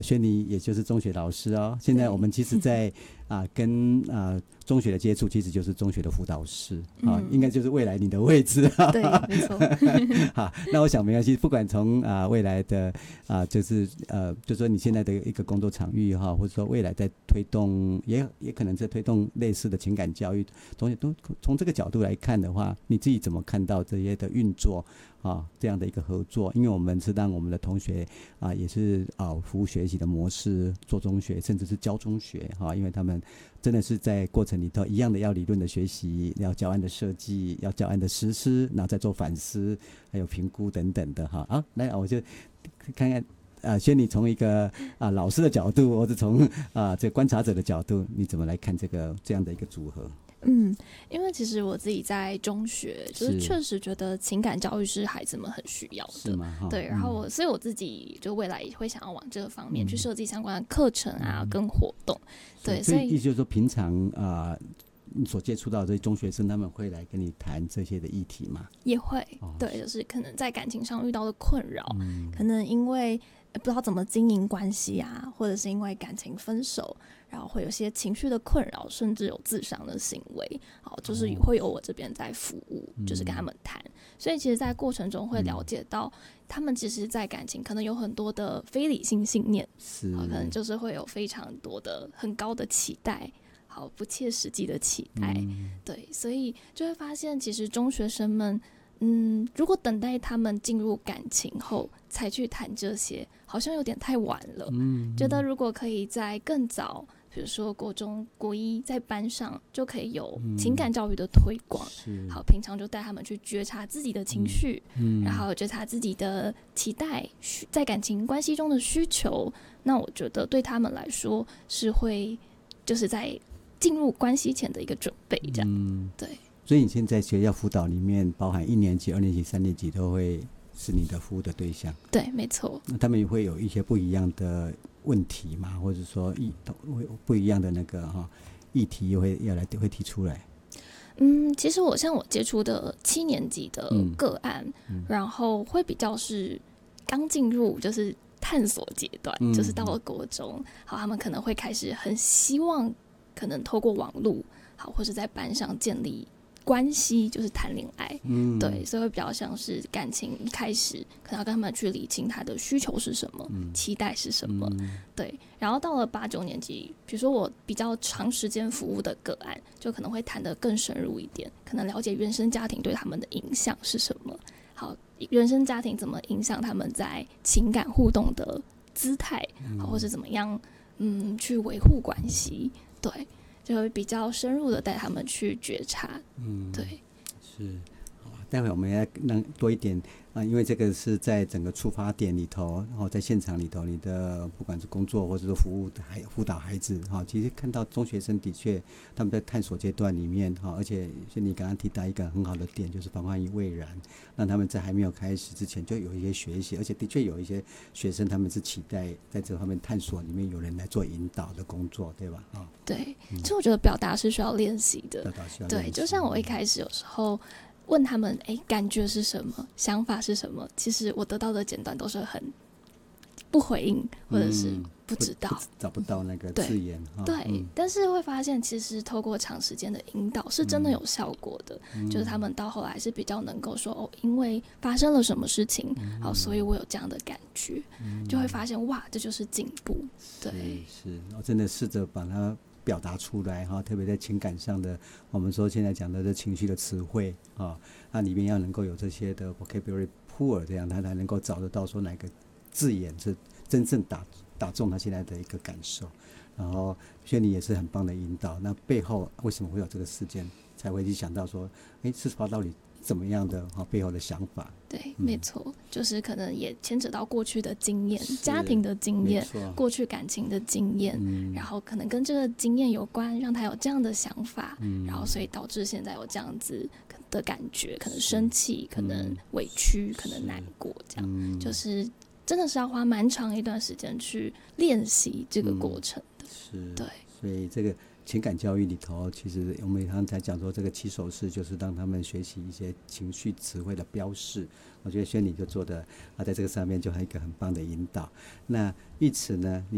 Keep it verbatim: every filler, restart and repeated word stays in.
轩尼也就是中学老师哦，现在我们其实在啊、跟啊、中学的接触，其实就是中学的辅导师啊、嗯，应该就是未来你的位置啊。 对，没错。 好，那我想没关系，不管从啊、未来的啊、就是呃，就说你现在的一个工作场域哈，或者说未来在推动，也也可能在推动类似的情感教育，从都从这个角度来看的话，你自己怎么看到这些的运作？啊，这样的一个合作，因为我们是让我们的同学啊，也是啊服务学习的模式做中学，甚至是教中学哈、啊，因为他们真的是在过程里头一样的要理论的学习，要教案的设计，要教案的实施，然后再做反思，还有评估等等的哈。啊，来，我就看看啊，轩尼从一个啊老师的角度，或者从啊这个观察者的角度，你怎么来看这个这样的一个组合？ 嗯，因为其实我自己在中学，就是确实觉得情感教育是孩子们很需要的， 是吗？ 对，然后我、嗯、所以我自己就未来也会想要往这个方面去设计相关的课程啊、嗯、跟活动，对， 所以意思就是说，平常啊、呃，你所接触到的这些中学生，他们会来跟你谈这些的议题吗？ 也会，哦、对，就是可能在感情上遇到的困扰，嗯、可能因为不知道怎么经营关系啊，或者是因为感情分手。然后会有些情绪的困扰，甚至有自伤的行为，好，就是会有我这边在服务，哦、就是跟他们谈。所以其实，在过程中会了解到，他们其实，在感情可能有很多的非理性信念， 是， 可能就是会有非常多的很高的期待，好不切实际的期待，嗯、对，所以就会发现，其实中学生们。嗯，如果等待他们进入感情后才去谈这些，好像有点太晚了。嗯，觉得如果可以在更早，比如说国中、国一，在班上就可以有情感教育的推广。嗯、好，平常就带他们去觉察自己的情绪，嗯、然后觉察自己的期待，在感情关系中的需求。那我觉得对他们来说是会，就是在进入关系前的一个准备，这样。嗯，对。 所以你现在学校辅导里面，包含一年级、二年级、三年级都会是你的服务的对象。 对，没错。 那他们也会有一些不一样的问题嘛，或者说议不一样的那个哈议题，也会要来会提出来。 嗯，其实我像我接触的七年级的个案，嗯、然后会比较是刚进入就是探索阶段，嗯、就是到了国中，好，他们可能会开始很希望，可能透过网络，好，或是在班上建立。关系就是谈恋爱，嗯，对，所以会比较像是感情一开始可能要跟他们去理清他的需求是什么，嗯、期待是什么，嗯、对。然后到了八九年级，比如说我比较长时间服务的个案，就可能会谈得更深入一点，可能了解原生家庭对他们的影响是什么，好，原生家庭怎么影响他们在情感互动的姿态，好，或是怎么样，嗯，去维护关系，对。就会比较深入的带他们去觉察，嗯，对， 是，待会我们要让多一点啊，因为这个是在整个出发点里头，然后在现场里头，你的不管是工作或者是服务孩辅导孩子哈，其实看到中学生的确他们在探索阶段里面哈，而且像你刚刚提到一个很好的点，就是防患于未然，让他们在还没有开始之前就有一些学习，而且的确有一些学生他们是期待在这方面探索里面有人来做引导的工作，对吧？啊， 对，其实我觉得表达是需要练习的，表达需要练习，对，就像我一开始有时候。问他们，哎，感觉是什么？想法是什么？其实我得到的简短都是很不回应，或者是不知道，嗯、 找不到那个字眼。 对，对嗯、但是会发现，其实透过长时间的引导，是真的有效果的。嗯、就是他们到后来是比较能够说，哦，因为发生了什么事情，嗯、好，所以我有这样的感觉，嗯、就会发现，哇，这就是进步。对， 是，是我真的试着把它。表达出来哈，特别在情感上的，我们说现在讲的这情绪的词汇啊，那里面要能够有这些的 vocabulary pool， 这样他才能够找得到说哪个字眼是真正打打中他现在的一个感受。然后轩尼也是很棒的引导，那背后为什么会有这个事件，才会去想到说，哎，四十八到底怎么样的哈背后的想法？ 对，嗯、没错，就是可能也牵扯到过去的经验、家庭的经验、过去感情的经验，嗯、然后可能跟这个经验有关，让他有这样的想法，嗯、然后所以导致现在有这样子的感觉，可能生气，可能委屈，可能难过，这样、嗯、就是真的是要花蛮长一段时间去练习这个过程的。 嗯、是， 对， 所以这个。情感教育里头，其实我们刚才讲说，这个起手式就是让他们学习一些情绪词汇的标示。我觉得轩尼就做的啊，在这个上面就还有一个很棒的引导。那玉慈呢，你